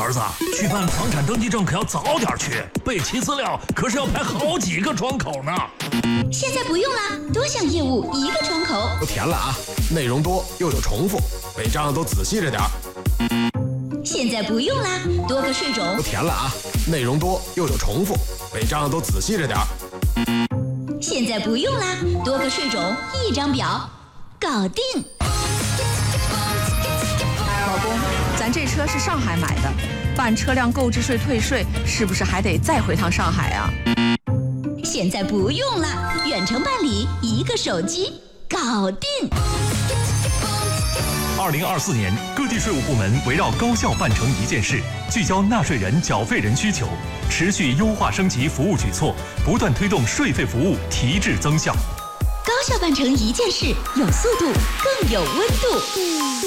儿子，去办房产登记证可要早点去，备齐资料可是要排好几个窗口呢。 现在不用啦，多项业务一个窗口。 都填了啊，内容多又有重复，违章都仔细着点儿。 现在不用啦，多个税种。 都填了啊，内容多又有重复，违章都仔细着点儿。 现在不用啦，多个税种一张表，搞定。 老公，咱这车是上海买的，办车辆购置税退税是不是还得再回趟上海啊？ 现在不用啦，远程办理，一个手机，搞定。 2024年，各地税务部门围绕高效办成一件事，聚焦纳税人、缴费人需求，持续优化升级服务举措，不断推动税费服务提质增效。 高效办成一件事，有速度，更有温度。